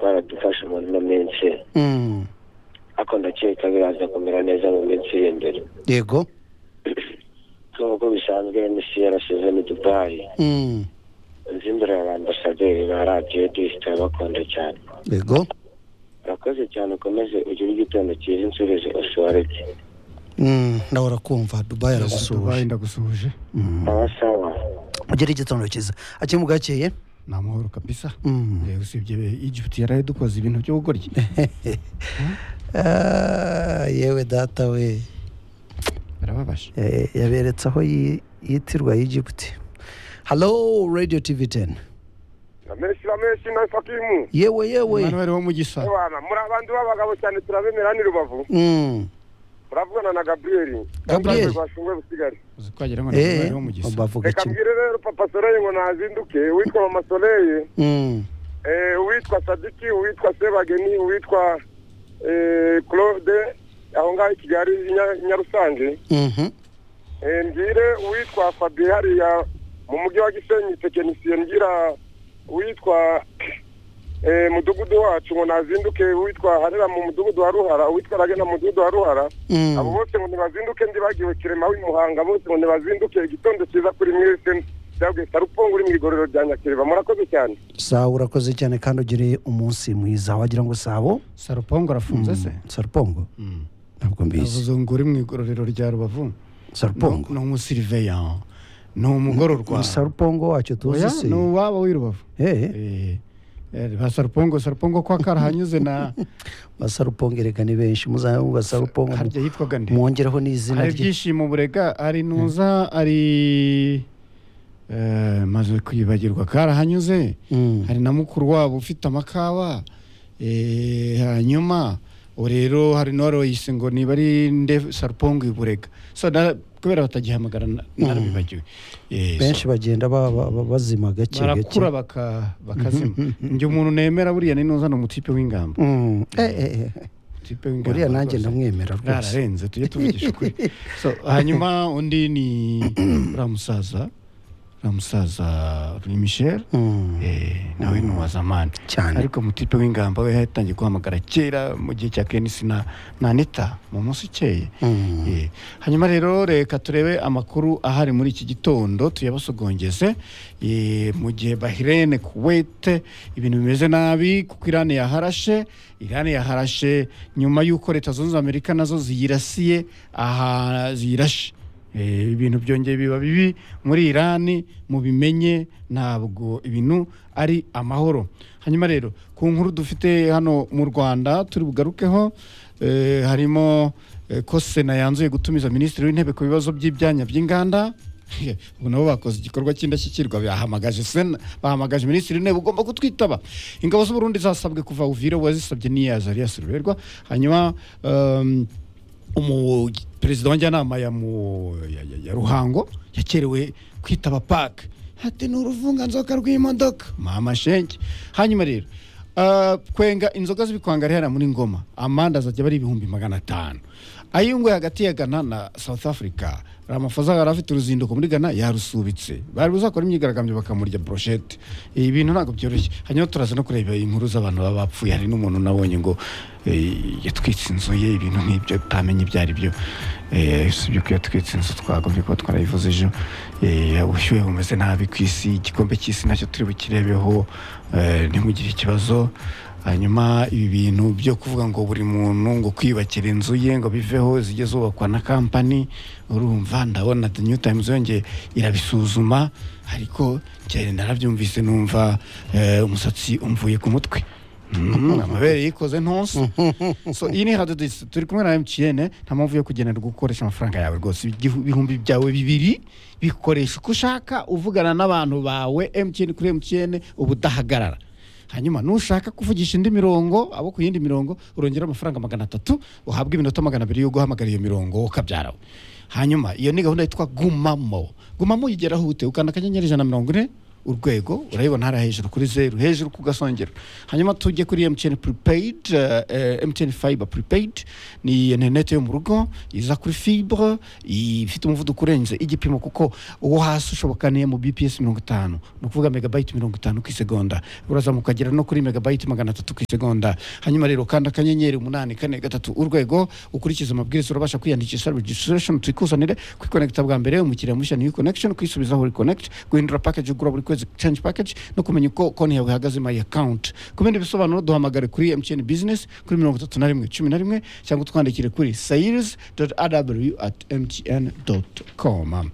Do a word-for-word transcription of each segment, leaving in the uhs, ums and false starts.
twaradufashe mu minsi mm ako ndakeka biraza kumera neza mu minsi y'indero. Yego. Nk'uko bisanzwe misi yarashize ni Dubai. Mm. Nzimbere y'ambasaderi ba Radio District bakunda cyane. Yego. Urakoze cyane ukomeze ugire igitondo cyiza insubizo oswareke. Mm, ndahora kumva Dubai aragusuhuje. Dubai ndagusuhuje. Sawa sawa. Ugire igitondo cyiza. Ati mugakeye? Namahoro kabisa. Mm. Eh usibye Egypt yaraye dukoze ibintu byo gukora. Ah, yewe data we. Barababasha. Eh, yaberetse aho yitirwa Egypt. Hello Radio T V ten. Ameshi ameshi na Fakimu. Yewe yewe. Manuel wo mugisa. Bana muri abantu babagabo cyane turabemera ni Rubavu. Mm. Muravugana na Gabriel. Gabriel Bashungwe busigari. Uzikwagira ngo Manuel wo mugisa. Bavuga iki? Kabwire rero Papa Soleil ngo nazinduke witwa Mama Soleil. Mm. Eh witwa Sadiki, witwa Sebageni, witwa eh Claude aho ngaho Kigali Nyarusange. Mhm. Eh ngire witwa Fabien hariya mu mujyi wa Gisenyi tekinisiye ngira witwa eh mudugudu wacu ngo nazinduke witwa harera mu mudugudu wa Ruhara witwa Ragena mu mudugudu wa Ruhara. Mm. Abo bose ngo nibazinduke ndibagiwe Kirema w'imuhanga bose ngo nibazinduke igitondo cyiza kuri mwese cyangwa Sarupongo uri mu igorero rya Nyakiriba murakoze cyane. Sawa urakoze cyane kandi ugire umunsi mwiza wagira ngo sabo Sarupongo arafunze se? Sarupongo. Mm. Ntabwo mbizi. Avuze ngo uri mu igororero rya Rubavu. Sarupongo. No mu surveillant. No mugororwa. Sarupongo wacu tuzi se. No waba w'irubavu. Eh. Eh. Ba Sarupongo Sarupongo kwa karahanyuze na ba Sarupongo reka ni benshi muzaho ba Sarupongo. Harya yitwaga nde? Mwongeraho n'izina rye. Ari byishimo burega ari nuza ari eh maze kwibagirwa karahanyuze. Hari na mukuru wabo ufite amakawa eh hanyuma urero hari noro yise ngo niba ari nde Sarupongo iburega. So kubera batagihamagara narabibagiwe. Eh benshi bagenda bazima gake gake. Barakura baka bakazima. Nje umuntu nemera buriya ni nuza no mutipe w'ingamba. Eh eh tipe w'ingamba. Buriya nanjye ndamwemera rwose. Nararenze tujye tuvugisha kuri. So hanyuma undi ni Ramusaza. Ramusaza Rui Michel. Eh nawe ni wa zamani. Ariko mutipe w'ingamba we yatangiye guhamagara kera mu gihe cya Kenisi na na Anita mu munsi cyeye. Eh hanyuma rero reka turebe amakuru ahari muri iki gitondo tuyabasogongeze. Eh mu gihe Bahrain Kuwait ibintu bimeze nabi kuko Iran yaharashe Iran yaharashe nyuma y'uko Leta Zunze Amerika nazo ziyirasiye aha zirashe ibintu byongeye biba bibi muri Iran mu bimenye ntabwo ibintu ari amahoro. Hanyuma rero ku nkuru dufite hano mu Rwanda turi bugarukeho eh, harimo eh, ko Sena yanzuye gutumiza Minisitiri w'Intebe ku bibazo by'ibyanya by'inganda. Ubu nabo bakoze igikorwa cy'indashyikirwa bahamagaje Sena bahamagaje Minisitiri w'Intebe ugomba kutwitaba. Ingabo z'u Burundi zasabwe kuva Uvira wazisabye ni Azarias Ruberwa. Hanyuma um, umu Perezida wa njyanama ya mu ya, ya, ya Ruhango yakerewe kwitaba park hati n'uruvunga nzoka rw'imodoka mama shenke. Hanyuma rero uh, kwenga inzoga z'ibikwangari hera muri Ngoma amanda azajya bari ibihumbi magana atanu. Ayungwe hagati ya Ghana na South Africa Ramaphosa yarafite uruzinduko muri Ghana yarusubitse bari buzakora imyigaragambyo bakamurya brochette. Ibintu ntago byoroshye. Hanyuma turaza no kureba inkuru z'abantu babapfuye hari n'umuntu nabonye ngo yatwitse inzu ye ibintu nk'ibyo tamenye byari byo. Eh sibyo ko yatwitse inzu twagomye ko twarayivuze ejo. Eh ubushyuhe bumeze nabi ku isi igikombe cy'isi nacyo turi bukirebeho ntimugire ikibazo. Hanyuma ibi bintu byo kuvuga ngo buri muntu ngo kwibakira inzu ye ngo biveho zige zubakwa na company urumva ndabona The New Times yonge irabisuzuma ariko cyane narabyumvise numva umusatsi umvuye ku mutwe. Amabere yikoze ntonse. So iyi ni Radio turi kumwe na M T N nta mpamvu yo kugenera gukoresha amafaranga yawe rwose ibihumbi byawe bibiri bikoresha uko ushaka uvugana n'abantu bawe M T N kuri M T N ubudahagarara. Hanyuma nushaka kuvugisha indi mirongo abo ku yindi mirongo urongera amafaranga magana atatu uhabwa iminota magana abiri yo guhamagara iyo mirongo ukabyarawe. Hanyuma iyo ni gahunda yitwa Gumamo. Gumamo yigeraho ute ukanda akanyenyeri ijana na mirongo ine urwego urayibona hari hejuru kuri zeru hejuru ku gasongero. Hanyuma tujye kuri M T N prepaid, uh, M T N fiber prepaid ni internet yo mu rugo iza kuri fibre ifite umuvuduko urenze igipimo kuko uwo hasi ushobokaniye mu B P S mirongo itanu no kuvuga megabyte mirongo itanu ku segonda urazamuka agera no kuri megabyte magana atatu ku segonda. Hanyuma rero kanda akanyenyeri umunani kane gatatu urwego ukurikiza amabwiriza urabasha kwiyandikisha registration twikusanire kwiconnecta bwa mbere umukiriya mushya new connection kwisubizaho reconnect guhindura package ugura buri kwezi change package no kumenya uko konti yawe ihagaze my account. Ku bindi bisobanuro duhamagare kuri M T N business kuri mirongo itatu na rimwe cumi na rimwe cyangwa twandikire kuri sales dot a w at m t n dot com.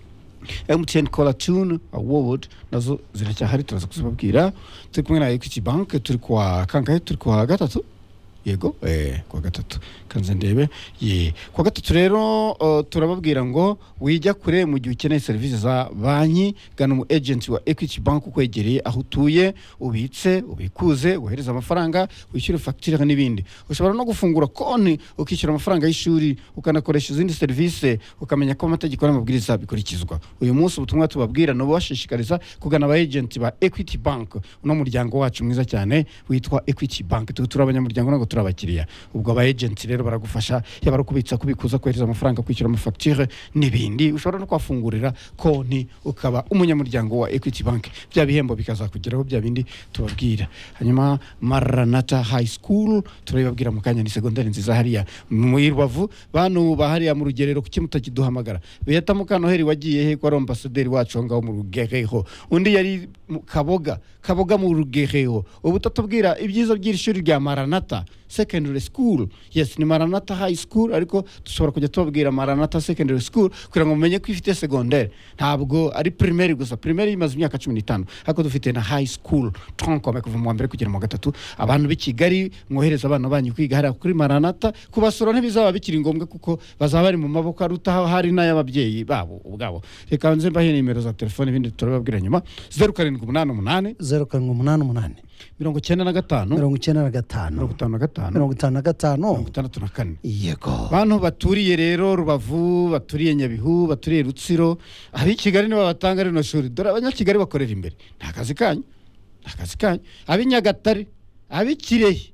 M T N Caller Tune Award nazo ziracyahari turaza kuzibabwira. Turi kumwe na Equity Bank turi kwa kangahe turi kwa gatatu yego eh kwa gatatu kanze ndebe ye kwa gatatu rero uh, turababwira ngo wijya kure mu gihe ukeneye service za banki gana umu agent wa Equity Bank ukwegereye aho utuye ubitse ubikuze wohereza amafaranga wishyura facture n'ibindi. Ushobora no gufungura konti ukishyura amafaranga y'ishuri ukanakoresha izindi service ukamenya ko amategeko n'amabwiriza bikurikizwa. Uyu munsi ubutumwa tubabwira no bashishikariza kugana aba agent ba Equity Bank uno muryango wacu mwiza cyane witwa Equity Bank. Turabanyamuryango nago turabakiriya ubwo aba agent rero baragufasha yaba kubitsa kubikuza kohereza amafaranga kwishyura amafacture n'ibindi. Ushobora no kwafungurira konti ukaba umunyamuryango wa Equity Bank bya bihembo bikazakugeraho bya bindi tubabwira. Hanyuma Maranatha High School turabibabwira mu kanya ni secondary nziza hariya mu Rubavu bantu bahariya mu rugerero kuki mutakiduhamagara beta mukano heri wagiye he kwa ambassadeur wacu ngaho mu rugereho undi yari Kaboga Kaboga mu rugereho ubu tatubwira ibyiza by'irishuri rya Maranatha Secondary School. Yes ni Maranatha High School ariko dushobora kujya tubabwira Maranatha Secondary School kugira ngo mumenye ko ifite secondaire ntabwo ari primaire gusa. Primaire imaze imyaka cumi n'itanu ariko dufite na high school tronco kuva mu mbere kugera mu gatatu. Abantu b'i Kigali mwohereza abana banyu kwiga hari kuri Maranatha kubasura ntibizaba bikiri ngombwa kuko bazaba bari mu maboko aruta hari n'ay'ababyeyi babo ubwabo. Reka nze mbahe nimero za telefone ibindi turababwira nyuma zero karindwi umunani umunani zero karindwi umunani umunani mirongo icyenda na gatanu mirongo icyenda na gatanu mirongo itanu na gatanu mirongo itanu na gatanu mirongo itandatu na kane. Yego bantu baturiye rero Rubavu baturiye Nyabihu baturiye Rutsiro ari Kigali niba batanga rino shuri dore abanyakigali bakorera imbere nta kazi kanyu nta kazi kanyu ab'Inyagatare ab'Ikirehe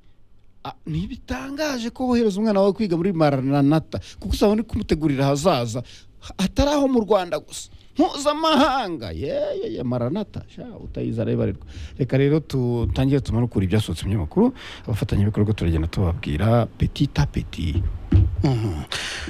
ntibitangaje ko wohereza umwana wawe kwiga muri Maranatha kuko usaba uri kumutegurira hazaza ataraho mu Rwanda gusa mpuzamahanga ye ye Maranatha sha utayiza rebarerwa. Reka rero tutangiye tumanukura ibyasohotse mu makuru abafatanya bikorwa turagenda tubabwira petit à petit. Mhm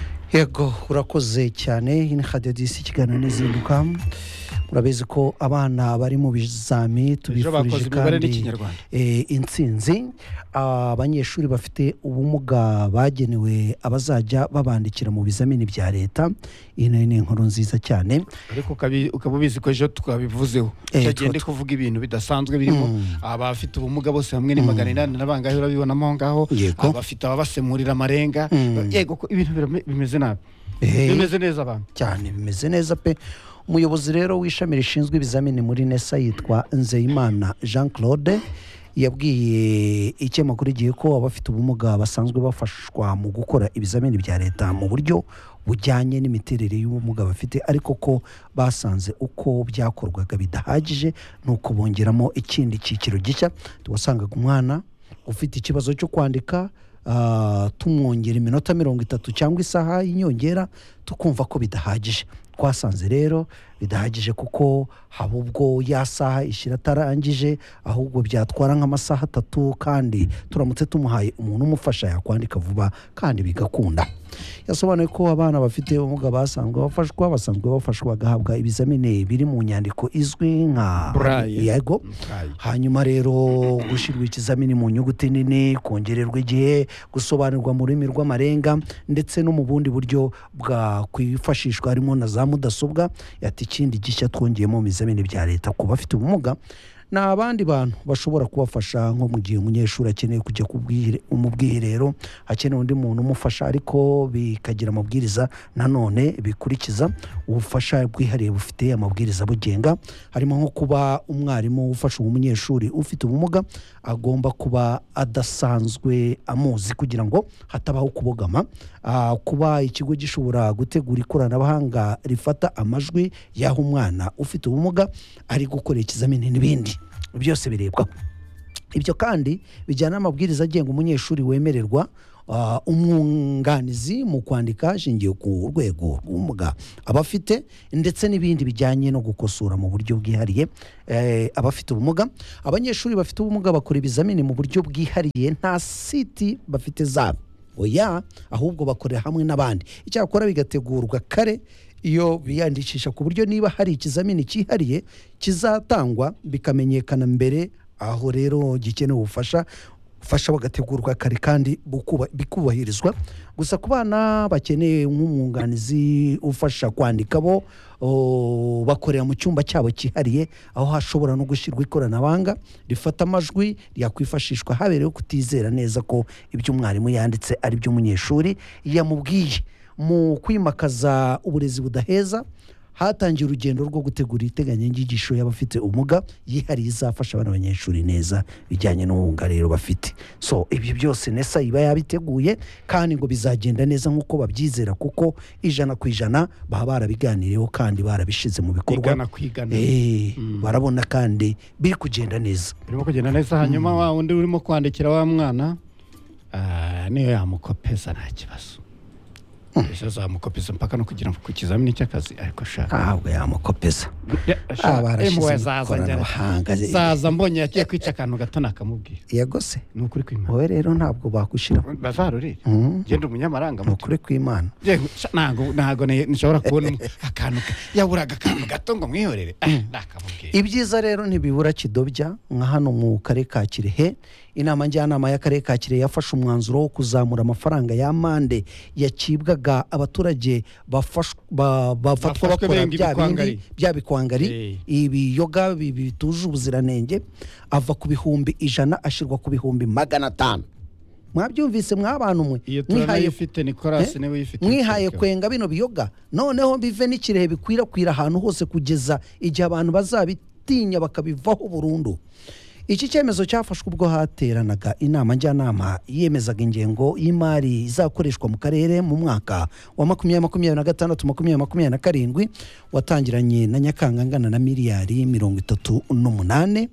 yego urakoze cyane in hadisi kigana n'izinduka. Murabizi ko abana bari mu bizami tubifurije kandi eh intsinzi. Abanyeshuri bafite ubumuga bagenewe abazajya babandikira mu bizamini bya leta. Ino ni inkuru nziza cyane ariko ukabubizi ko ejo tukabivuzeho cyagende kuvuga ibintu bidasanzwe birimo abafite ubumuga bose hamwe ni magana inani nabangahe urabibonamo ngaho abafite ababasemurira amarenga yego ko ibintu bimeze nabi bimeze neza abantu cyane bimeze neza pe. Umuyobozi rero w'ishami rishinzwe ibizamini muri Nesa yitwa Nzeyimana Jean Claude yabwiye ikinyamakuru igihe ko abafite ubumuga basanzwe bafashwa mu gukora ibizamini bya leta mu buryo bujyanye n'imiterere y'ubumuga bafite ariko ko basanze uko byakorwaga bidahagije nuko bongeramo ikindi cyiciro gishya. Tuwasangaga umwana ufite ikibazo cyo kwandika uh, tumwongera iminota mirongo itatu cyangwa isaha y'inyongera tukumva ko bidahagije. Twasanze rero bidahagije kuko haba ubwo ya saha ishira tarangije ahubwo byatwara nk'amasaha atatu kandi turamutse tumuhaye umuntu umufasha yakwandika vuba kandi bigakunda. Yasobanuye ko abana bafite ubumuga basanzwe bafashwa basanzwe bafashwa gahabwa ibizamini biri mu nyandiko izwi nka yego. Hanyuma rero gushirwa ikizamini mu nyuguti nini kongererwa igihe gusobanurwa mu rurimi rw'amarenga ndetse no mu bundi buryo bwa kwifashishwa harimo na za mudasobwa. Yati ikindi gishya twongeyemo mu bizamini bya leta ku bafite ubumuga ni abandi bantu bashobora kubafasha nko mu gihe umunyeshuri akeneye kujya mu bwiherero hakeneye undi muntu umufasha ariko bikagira amabwiriza nanone bikurikiza ubufasha bwihariye bufite amabwiriza bugenga harimo nko kuba umwarimu ufasha umunyeshuri ufite ubumuga agomba kuba adasanzwe amuzi kugira ngo hatabaho kubogama uh, kuba ikigo gishobora gutegura ikoranabuhanga rifata amajwi y'aho umwana ufite ubumuga ari gukora ikizamini n'ibindi byose birebwa ibyo kandi bijyana n'amabwiriza agenga umunyeshuri wemererwa uh, umwunganizi mu kwandika ashingiye ku rwego rw'ubumuga abafite ndetse n'ibindi bijyanye no gukosora mu buryo bwihariye eh, abafite ubumuga abanyeshuri bafite ubumuga bakora ibizamini mu buryo bwihariye nta siti bafite zabo oya ahubwo bakorera hamwe n'abandi icyakora bigategurwa kare iyo biyandikisha ku buryo niba hari ikizamini cyihariye kizatangwa bikamenyekana mbere aho rero gikenewe ubufasha ufasha bagategurwa kare kandi bikubahirizwa gusa ku bana bakeneye nk'umwunganizi ufasha kwandika bo bakorera mu cyumba cyabo cyihariye aho hashobora no gushyirwa ikoranabuhanga rifata amajwi ryakwifashishwa habereyeho kutizera neza ko ibyo umwarimu yanditse ari byo umunyeshuri yamubwiye mu kwimakaza uburezi budaheza hatangiye urugendo rwo gutegura iteganyanyigisho y'abafite ubumuga yihariye izafasha abana b'abanyeshuri neza bijyanye n'ubumuga rero bafite so ibyo byose nesa iba yabiteguye kandi ngo bizagenda neza nk'uko babyizera kuko ijana ku ijana baba barabiganiriyeho kandi barabishize mu bikorwa eh mm. barabona kandi biri kugenda neza birimo kugenda neza hanyuma mm. wa undi urimo kwandikira wa mwana ah niyo yamukopeza nta kibazo Ese zamukopeza mpaka no kugira ku kizamini cy'akazi ariko shaka ahubwo yamukopeza abarashize zaza zaza mbonye yakiye kwica akantu gato nakamubwira yagose ni ukuri kw'Imana wowe rero ntabwo bakushira bazarurire genda umunyamaranga ni ukuri kw'Imana ntago ntago nishobora kubona akantu yaburaga akantu gato ngo mwihorere nakamubwira ibyiza rero ntibibura kidobya nka hano mu kare ka Kirehe inama njyanama y'akarere ka Kirehe yafashe umwanzuro wo kuzamura amafaranga y'amande yacibwaga abaturage bafatwa bakora bya bindi bya bikwangari ibiyoga bituje ubuziranenge ava ku bihumbi ijana ashirwa ku bihumbi magana atanu mwabyumvise mwabantu mwe mwihaye ifite Nicolas ne wifite mwihaye kwenga bino biyoga noneho bive n'Ikirehe bikwira kwira ahantu hose kugeza igihe abantu bazabitinya bakabivaho burundu iki cyemezo cyafashwe ubwo hateranaga inama njyanama yemezaga ingengo y'imari izakoreshwa mu karere mu mwaka wa makumyabiri makumyabiri na gatandatu makumyabiri makumyabiri na karindwi watangiranye na Nyakanga angana na miliyari mirongo itatu n'umunani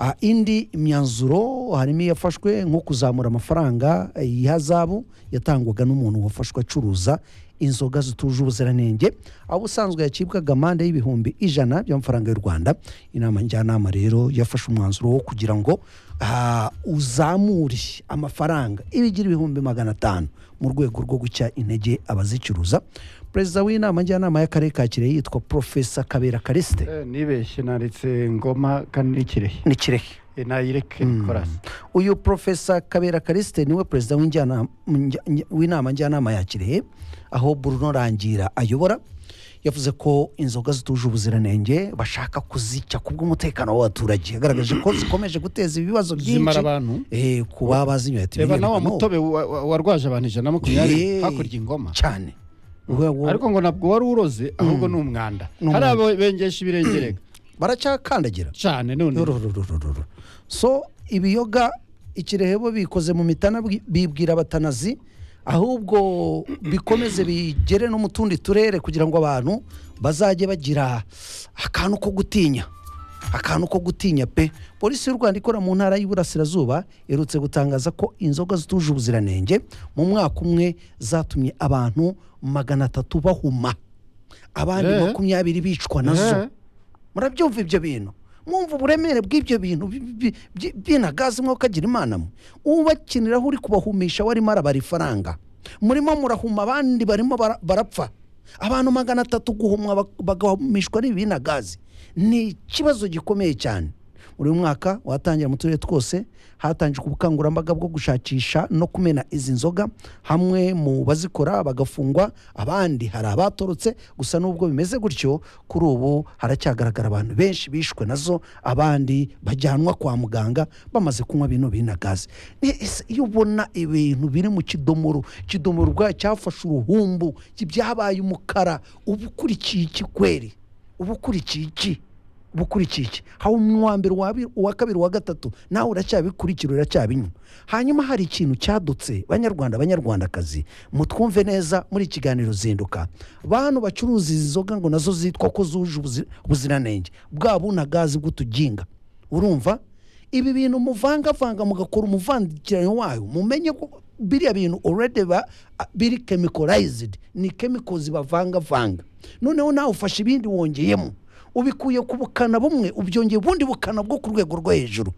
indi imyanzuro harimo yafashwe nko kuzamura amafaranga y'ihazabu yatangwaga n'umuntu wafashwe acuruza inzoga zituje ubuziranenge aho usanzwe yacibwaga amande y'ibihumbi ijana by'amafaranga y'u Rwanda inama njyanama rero yafashe umwanzuro wo kugira ngo uh, uzamure amafaranga ibigira ibihumbi magana atanu mu rwego rwo gucya intege abazicuruza Perezida w'inama njyanama y'akarere ka Kirehe yitwa Professor Kabera Callixte eh, nibeshye naritse ngoma kandi Kirehe ni Kirehe nayireke Nicolas uyu Professor Kabera Callixte niwe Perezida w'injyanama w'inama njyanama ya Kirehe aho Bruno Rangira ayobora yavuze ko inzoga zituje ubuziranenge bashaka kuzica kubw'umutekano w'abaturage yagaragaje ko zikomeje guteza ibibazo byinshi eh kuba bazinyoye ati reba nawo mutobe warwaje abantu ijana na makumyabiri hakurya ingoma cyane ariko ngo nabwo wari uroze ahubwo n'umwanda hari abo bengesha ibirengerega baracyakandagira cyane none so ibiyoga Ikirehebo bikoze mu mitana bibwira abatanazi ahubwo bikomeze bigere no mu tundi turere kugira ngo abantu bazajye bagira akantu ko gutinya akantu ko gutinya pe polisi y'u Rwanda ikora mu ntara y'Iburasirazuba erutse gutangaza ko inzoga zituje ubuziranenge mu mwaka umwe zatumye abantu magana atatu bahuma abandi Eh. makumyabiri bicwa nazo Eh. murabyumva ibyo bintu mwumva uburemere bw'ibyo bintu binagazi mwo kagira imana mwe ubakiniraho uri kubahumisha warimo arabara ifaranga murimo murahuma abandi barimo bara- barapfa abantu magana atatu guhumwa bak- bagahumishwa n'ibinagazi ni ikibazo gikomeye cyane uyu mwaka watangira mu turere twose hatangijwe ubukangurambaga bwo gushakisha no kumena izi nzoga hamwe mu bazikora bagafungwa abandi hari abatorotse gusa nubwo bimeze gutyo kuri ubu haracyagaragara abantu benshi bishwe nazo abandi bajyanwa kwa muganga bamaze kunywa bino binagazi iyo ubona ibintu biri mu kidomoro kidomoro bwa cyafashe uruhumbu byabaye umukara ubu ukurikiye iki kweri ubu ukurikiye iki ubu ukurikiye iki hawe uwa mbere uwa kabiri uwa gatatu nawe uracyabikurikira uracyabinywa hanyuma hari ikintu cyadutse banyarwanda banyarwandakazi mutwumve neza muri ikiganiro zinduka bantu bacuruza izi nzoga ngo nazo zitwa ko zuje ubuziranenge bwa bunagazi bw'utuginga urumva ibi bintu muvangavanga mugakora umuvandikirano wayo mumenye ko biriya bintu already ba biri chemicalized ni chemicals bavangavanga noneho nawe ufashe ibindi wongeyemo ubikuye ku bukana bumwe ubyongeye ubundi bukana bwo ku rwego rwo hejuru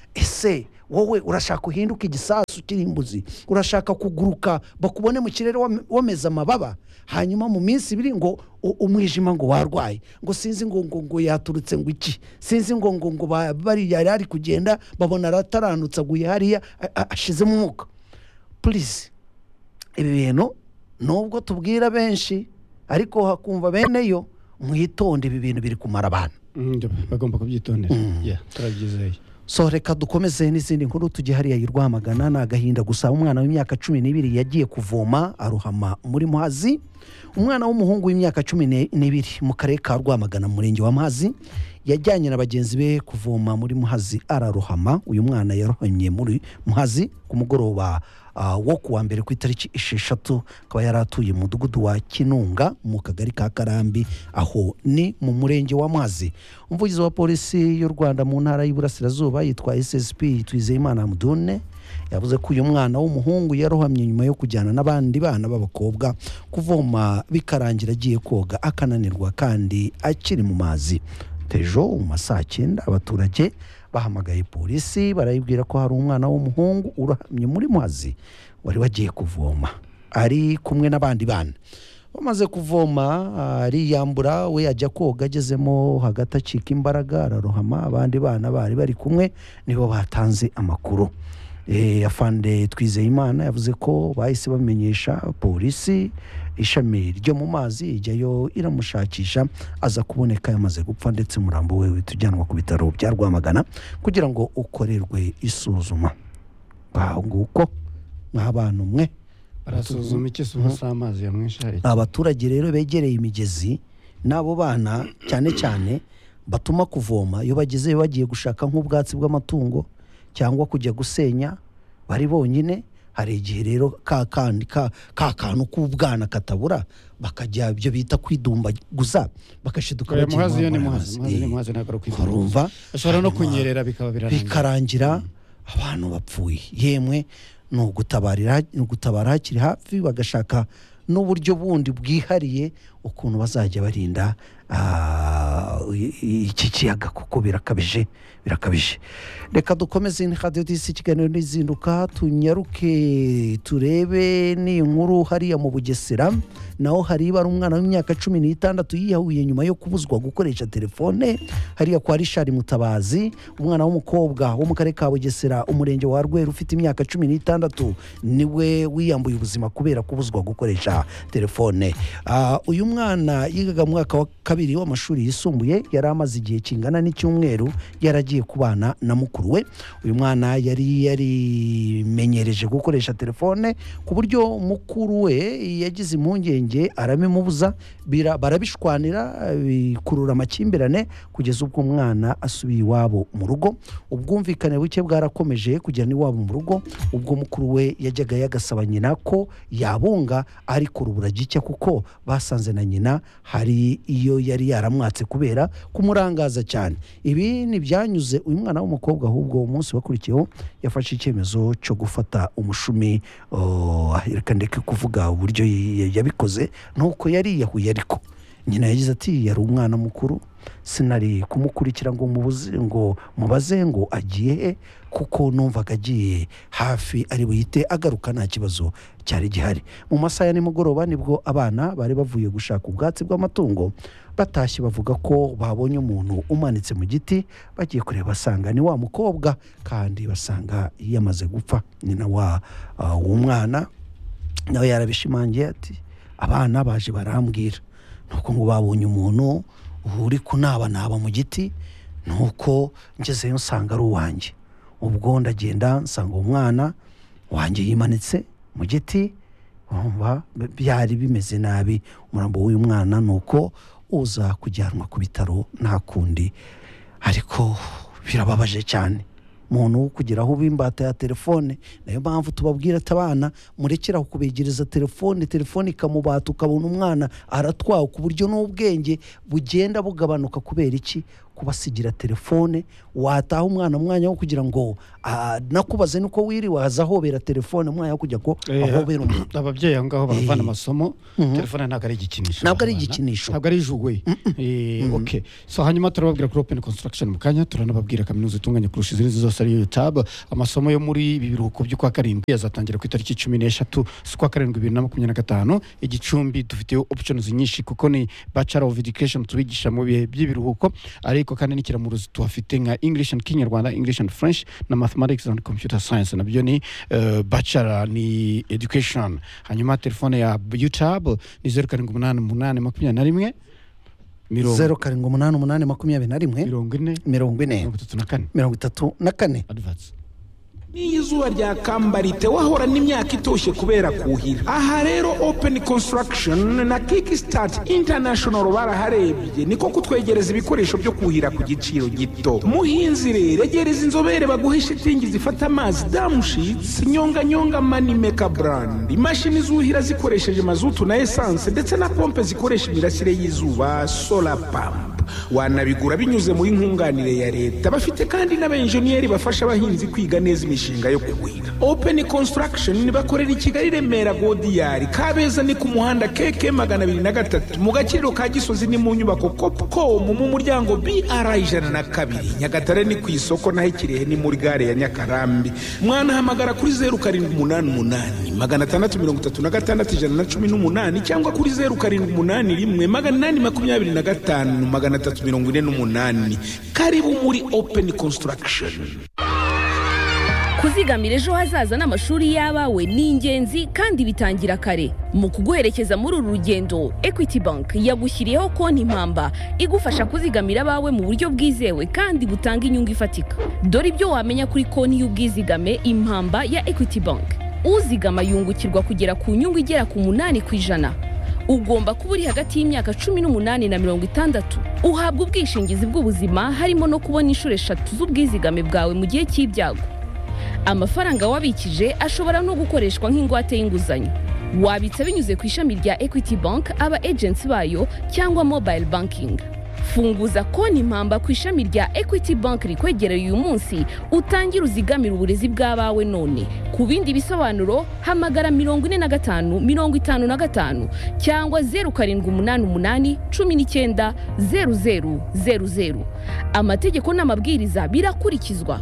ese wowe urashaka uhinduka igisasu kirimbuzi urashaka kuguruka bakubone mu kirere wameza amababa hanyuma mu minsi ibiri ngo umwijima ngo warwaye ngo sinzi ngo ngo ngo yaturutse ngo iki sinzi ngo ngo ngo bari yari ari kugenda babona rataranutse aguye hariya ashizemo umwuka please ibi bintu nubwo tubwira benshi ariko hakumva bene yo mwitonde ibi bintu biri kumara abantu bagomba kubyitondera yeah turabyizeye so reka dukomeze n'izindi nkuru tujye hariya y'Urwamagana ni agahinda gusa umwana w'imyaka cumi n'ibiri yagiye kuvoma aruhama muri Muhazi umwana w'umuhungu w'imyaka cumi n'ibiri mu karere ka Rwamagana mu murenge wa Muhazi yajyanye na bagenzi be kuvoma muri Muhazi araruhama uyu mwana yarohamye muri Muhazi ku mugoroba Uh, wo kuwa mbere ku itariki esheshatu akaba yaratuye mu mudugudu wa Kinunga mu kagari ka Karambi aho ni mu murenge wa Muhazi umuvugizi wa polisi y'u Rwanda mu ntara y'Iburasirazuba yitwa S S P Twizeyimana Amdune yavuze ko uyu mwana w'umuhungu yarohamye nyuma yo kujyana n'abandi bana b'abakobwa kuvoma bikarangira agiye koga akananirwa kandi akiri mu mazi tejo mu masaa cyenda abaturage bahamagaye polisi barayibwira ko hari umwana w'umuhungu urahamye muri Muhazi wari wagiye kuvoma ari kumwe n'abandi bana bamaze kuvoma ariyambura we ajya koga agezemo hagati acika imbaraga ararohama abandi bana bari bari kumwe nibo batanze amakuru eh afande Twizeyimana yavuze ko bahise bamenyesha polisi ishami ryo mu mazi ijyayo iramushakisha aza kuboneka yamaze gupfa ndetse murambo we tujyanwa ku bitaro bya Rwamagana kugira ngo ukorerwe isuzuma nguko nk'abantu mwe barasuzuma ikisumo cy'amazi yamwishaye abaturage rero begereye imigezi nabo bana cyane cyane batuma kuvoma iyo bageze bagiye gushaka nk'ubwatsi bw'amatungo cyangwa kujya gusenya bari bonyine hari igihe rero ka kandi ka kantu k'ubwana katabura bakajya ibyo bita kwidumbaguza bakashiduka bagiye Muhazi yo ni Muhazi ni Muhazi nagaro kwidumba ashobora no kunyerera bikaba birarangira bikarangira abantu bapfuye yemwe no gutabarira no gutabara hakiri hafi bagashaka n'uburyo bundi bwihariye ukuntu bazajya barinda iki kiyaga kuko birakabije birakabije reka dukomeze ni Radio Disi kiganiro n'izinduka tunyaruke turebe ni inkuru hariya mu Bugesera naho hari bari umwana w'imyaka cumi n'itandatu yiyahuye nyuma yo kubuzwa gukoresha telefone hariya kwa Richard Mutabazi umwana w'umukobwa wo mu karere ka Bugesera umurenge wa Rweru ufite imyaka cumi n'itandatu niwe wiyambuye ubuzima kubera kubuzwa gukoresha telefone uh, uyu mwana yigaga mu mwaka wa kabiri w'amashuri yisumbuye yari amaze igihe kingana n'icyumweru yaragiye kubana na mukuru we uyu mwana yari yari menyereje gukoresha telefone ku buryo mukuru we yagize impungenge arabimubuza barabishwanira bikurura amakimbirane kugeza ubwo umwana asubiye iwabo mu rugo ubwumvikane buke bwarakomeje kugera n'iwabo mu rugo ubwo mukuru we yajyaga yagasaba nyina ko yabunga ariko rubura gicya kuko basanze na nyina hari iyo yari yaramwatse kubera kumurangaza cyane ibi ni byanyuze uyu mwana w'umukobwa ahubwo umunsi wakurikiyeho yafashe icyemezo cyo gufata umushumi reka ndeke kuvuga uburyo yabikoze nuko yari yahuye ariko nyina yagize ati yari umwana mukuru sinari kumukurikira ngo mubuze ngo mubaze ngo agiye he kuko numvaga agiye hafi ari buhite agaruka nta kibazo cyari gihari. Mu masaha ya nimugoroba nibwo abana bari bavuye gushaka ubwatsi bw'amatungo batashye bavuga ko babonye umuntu umanitse mu giti, bagiye kureba basanga ni wa mukobwa kandi basanga yamaze gupfa. Nyina wa uh, w'umwana nawe yarabishimangiye ati abana baje barambwira nuko ngo babonye umuntu uri kunaba naba mu giti, nuko ngezeyo nsanga ari uwanjye. Ubwo ndagenda nsanga umwana wanjye yimanitse mu giti, umva byari bimeze nabi. Umurambo w'uyu mwana nuko uza kujyanwa ku bitaro nta kundi, ariko birababaje cyane muntu kugeraho ubimbata ya telefone. Nayo mpamvu tubabwira ati abana murekera kubegereza telefone, telefone ikamubata ukabona umwana aratwawe ku buryo n'ubwenge bugenda bugabanuka. Kubera iki? kubasigira telefone. Wataha umwana umwanya wo kugira ngo uh, nakubaze nuko wiri waza hobera telefone umwanya wo kujya ko ahobera umuntu. Ababyeyi aho ngaho baravana amasomo, telefone ntabwo ari igikinisho, ntabwo ari igikinisho, ntabwo ari ijugwe. Eh okay, so hanyuma turababwira kuri Open Construction mu kanya, turanababwira kaminuza itunganya kurusha izindi zose ari yo tab. Amasomo yo muri ibi biruhuko byo kwa karindwi yazatangira ku itariki cumi n'eshatu z'ukwa karindwi bibiri na makumyabiri na gatanu. Igicumbi dufite options nyinshi kuko ni Bachelor of Education tubigisha mu bihe by'ibiruhuko, ariko kandi n'ikiramuruzi tuhafite nka English and Kinyarwanda, English and French na Mathematics and Computer Science, nabyo ni uh, Bachelor ni Education. Hanyuma telefone ya YouTube ni zeru karindwi umunani umunani makumyabiri na rimwe zeru karindwi umunani umunani makumyabiri na rimwe mirongo ine mirongo ine mirongo itatu na kane mirongo itatu na kane. Advance Niyo izuba rya kambarite wahora n'imyaka itoshye kubera kuhira. Aha rero Open Construction na Kickstart International baraharebye niko kutwegereza ibikoresho byo kuhira ku giciro gito. Muhinzi rero regereza inzobere baguhe shitingi zifata amazi dam sheets, nyonga nyonga money maker brand, imashini zuhira zikoresheje mazutu na essence ndetse na pompe zikoresha imirasire y'izuba solar pump. Wanabigura binyuze muri nkunganire ya leta. Bafite kandi n'abenjeniyeri bafasha abahinzi kwiga neza imishinga yo kuhira. Open Construction bakorera i Kigali Remera Godiyari, Kabeza ni ku muhanda K K magana abiri na gatatu, mu Gakiriro ka Gisozi ni mu nyubako Copcom mu muryango B R ijana na kabiri, Nyagatare ni ku isoko naho Kirehe ni muri gare ya Nyakarambi. Mwana hamagara kuri zeru karindwi umunani umunani magana atandatu mirongo itatu na gatandatu ijana na cumi n'umunani cyangwa kuri zeru karindwi umunani rimwe magana inani makumyabiri na gatanu magana atatu mirongo ine n'umunani. Karibu muri Open Construction. Kuzigamira ejo hazaza n'amashuri y'abawe ni ingenzi kandi bitangira kare. Mu kuguherekeza muri uru rugendo, Equity Bank yagushyiriyeho konti impamba igufasha kuzigamira abawe mu buryo bwizewe kandi butanga inyungu ifatika. Dore ibyo wamenya kuri konti y'ubwizigame impamba ya Equity Bank. Uzigama yungukirwa kugera ku nyungu igera ku munani ku ijana. Ugomba kuba uri hagati y'imyaka cumi n'umunani na mirongo itandatu. Uhabwa ubwishingizi bw'ubuzima harimo no kubona inshuro eshatu z'ubwizigame bwawe mu gihe cy'ibyago. Amafaranga wabikije ashobora no gukoreshwa nk'ingwate y'inguzanyo. Wabitsa binyuze ku ishami rya Equity Bank, aba agents bayo cyangwa mobile banking. Funguza konti impamba ku ishami rya Equity Bank rikwegereye uyu munsi, utangira uzigamira uburezi bw'abawe none. Ku bindi bisobanuro hamagara mirongo ine na gatanu mirongo itanu na gatanu cyangwa zeru karindwi umunani umunani cumi n'icyenda zeru zeru zeru zeru. Amategeko n'amabwiriza birakurikizwa.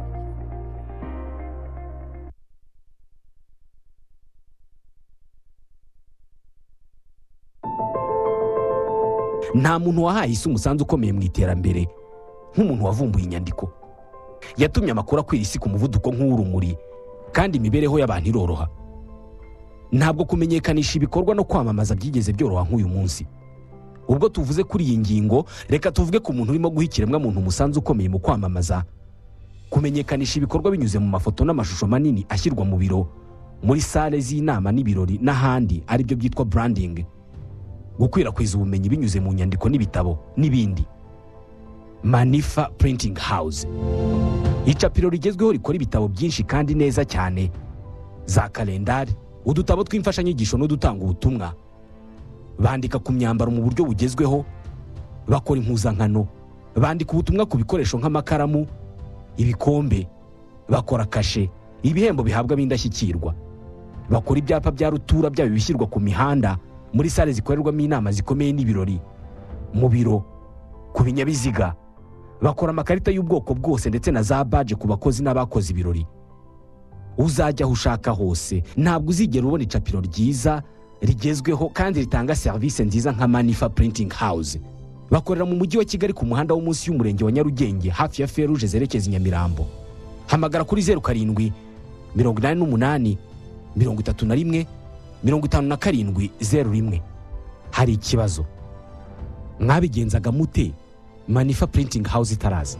Nta muntu wahaye isi umusanzu ukomeye mu iterambere nk'umuntu wavumbuye inyandiko. Yatumye amakuru akwira isi ku muvuduko nk'urumuri kandi imibereho y'abantu iroroha. Ntabwo kumenyekanisha ibikorwa no kwamamaza byigeze byoroha nk'uyu munsi. Ubwo tuvuze kuri iyi ngingo, reka tuvuge ku muntu urimo guha ikiremwamuntu umusanzu ukomeye mu kwamamaza. Kumenyekanisha ibikorwa binyuze mu mafoto n'amashusho manini ashyirwa mu biro, muri sale z'inama n'ibirori n'ahandi, ari byo byitwa branding. Gukwirakwiza ubumenyi binyuze mu nyandiko n'ibitabo n'ibindi. Manifa Printing House, icapiro rigezweho rikora ibitabo byinshi kandi neza cyane, za kalendari, udutabo tw'imfashanyigisho n'udutanga ubutumwa. Bandika ku myambaro mu buryo bugezweho, bakora impuzankano, bandika ubutumwa ku bikoresho nk'amakaramu, ibikombe, bakora kashe, ibihembo bihabwa b'indashyikirwa, bakora ibyapa bya rutura byabo bishyirwa ku mihanda muri sale zikorerwamo inama zikomeye n'ibirori, mu biro, ku binyabiziga. Bakora amakarita y'ubwoko bwose ndetse na za badge ku bakozi n'abakoze ibirori. Uzajya aho ushaka hose, ntabwo uzigera ubona icapiro ryiza rigezweho kandi ritanga serivisi nziza nka Manifa Printing House. Bakorera mu mujyi wa Kigali ku muhanda wo munsi y'umurenge wa Nyarugenge hafi ya Feruje zerekeza i Nyamirambo. Hamagara kuri zeru karindwi mirongo inani n'umunani mirongo itatu na rimwe mirongo itanu na karindwi zeru rimwe. Hari ikibazo mwabigenzaga mute Manifa Printing House itaraza?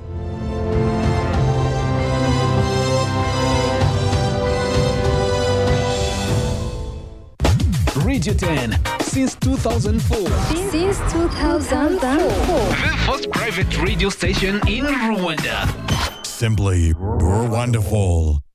Radio ten since two thousand four. Since two thousand four. The first private radio station in Rwanda. Simply, you're wonderful.